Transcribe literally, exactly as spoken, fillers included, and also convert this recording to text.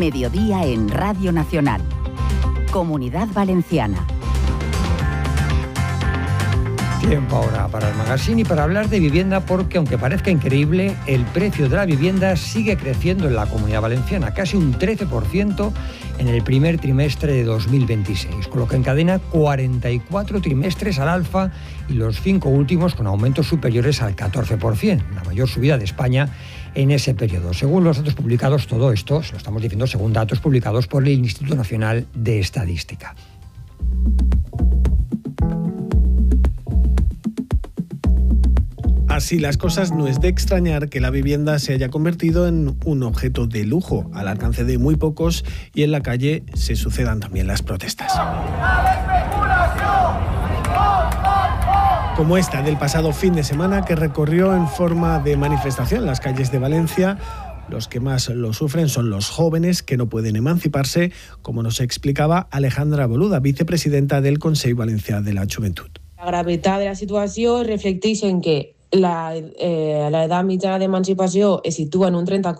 Mediodía en Radio Nacional. Comunidad Valenciana. Tiempo ahora para el magazine y para hablar de vivienda, porque aunque parezca increíble, el precio de la vivienda sigue creciendo en la Comunidad Valenciana, casi un trece por ciento en el primer trimestre de dos mil veintiséis, con lo que encadena cuarenta y cuatro trimestres al alza y los cinco últimos con aumentos superiores al catorce por ciento, la mayor subida de España en ese periodo. Según los datos publicados, todo esto, se lo estamos diciendo según datos publicados por el Instituto Nacional de Estadística. Así las cosas, no es de extrañar que la vivienda se haya convertido en un objeto de lujo, al alcance de muy pocos, y en la calle se sucedan también las protestas. Como esta del pasado fin de semana, que recorrió en forma de manifestación las calles de Valencia. Los que más lo sufren son los jóvenes, que no pueden emanciparse, como nos explicaba Alejandra Boluda, vicepresidenta del Consell Valencià de la Joventut. La gravetat de la situació reflecteix en que la, eh, l'edat mitjana d'emancipació es situa en un trenta